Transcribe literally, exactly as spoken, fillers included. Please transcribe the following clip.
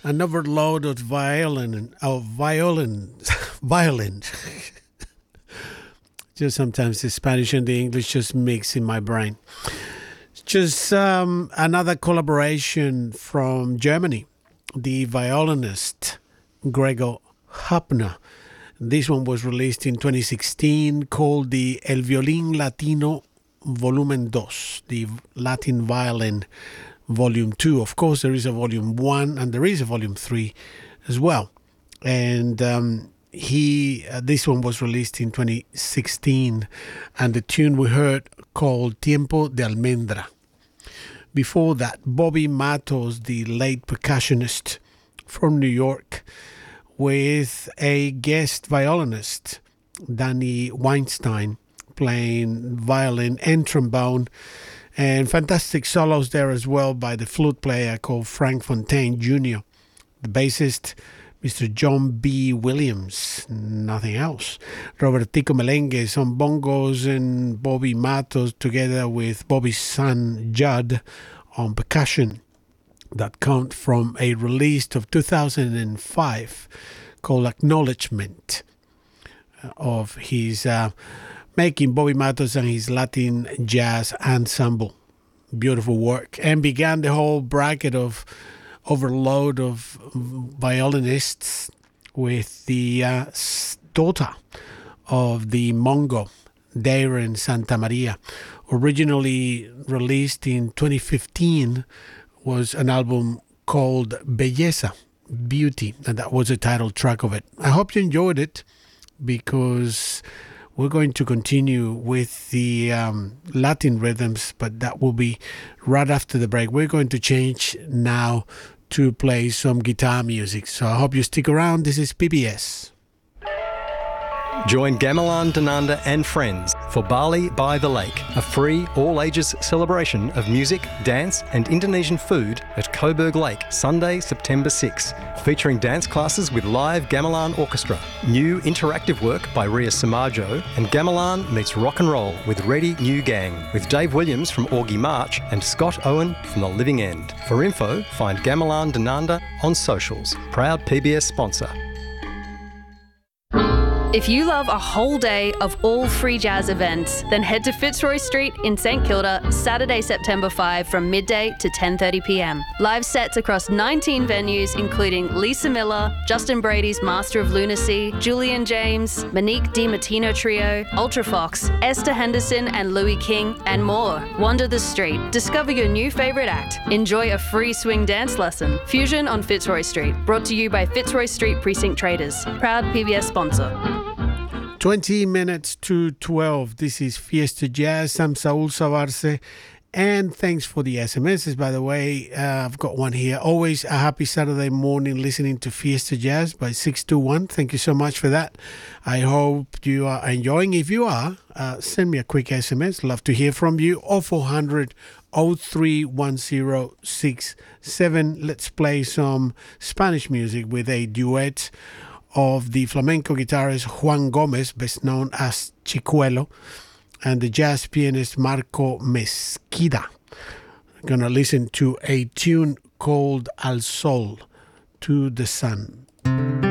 an overload of violin, of violin, violin. Just sometimes the Spanish and the English just mix in my brain. Just um, another collaboration from Germany, the violinist Gregor Hübner. This one was released in twenty sixteen, called the El Violín Latino Volumen dos, the Latin Violin Volume two. Of course, there is a Volume one and there is a Volume three as well. And um, he, uh, this one was released in twenty sixteen, and the tune we heard called Tiempo de Almendra. Before that, Bobby Matos, the late percussionist from New York, with a guest violinist, Danny Weinstein, playing violin and trombone, and fantastic solos there as well by the flute player called Frank Fontaine Junior, the bassist, Mister John B. Williams, nothing else. Robertico Melengues on bongos, and Bobby Matos together with Bobby's son Judd on percussion. That comes from a release of two thousand five called Acknowledgement of his uh, making Bobby Matos and his Latin Jazz Ensemble. Beautiful work. And began the whole bracket of overload of violinists with the uh, daughter of the Mongo, Darren Santamaria. Originally released in twenty fifteen, was an album called Belleza, Beauty, and that was the title track of it. I hope you enjoyed it, because we're going to continue with the um, Latin rhythms, but that will be right after the break. We're going to change now to play some guitar music, so I hope you stick around. This is P B S. Join Gamelan Dananda and friends for Bali by the Lake, a free, all-ages celebration of music, dance and Indonesian food at Coburg Lake, Sunday, September sixth, featuring dance classes with live gamelan orchestra, new interactive work by Ria Samajo, and gamelan meets rock and roll with Ready New Gang, with Dave Williams from Augie March and Scott Owen from The Living End. For info, find Gamelan Dananda on socials. Proud P B S sponsor. If you love a whole day of all free jazz events, then head to Fitzroy Street in St Kilda Saturday, September fifth from midday to ten thirty p m. Live sets across nineteen venues including Lisa Miller, Justin Brady's Master of Lunacy, Julian James, Monique DiMartino Trio, Ultrafox, Esther Henderson and Louis King, and more. Wander the street, discover your new favourite act, enjoy a free swing dance lesson. Fusion on Fitzroy Street, brought to you by Fitzroy Street Precinct Traders, proud P B S sponsor. twenty minutes to twelve. This is Fiesta Jazz. I'm Saul Savarce. And thanks for the S M Ses, by the way. Uh, I've got one here. Always a happy Saturday morning listening to Fiesta Jazz by six two one. Thank you so much for that. I hope you are enjoying. If you are, uh, send me a quick S M S. Love to hear from you. oh four hundred, oh three one oh six seven. Let's play some Spanish music with a duet of the flamenco guitarist Juan Gomez, best known as Chicuelo, and the jazz pianist Marco Mesquida. We're going to listen to a tune called Al Sol, to the Sun.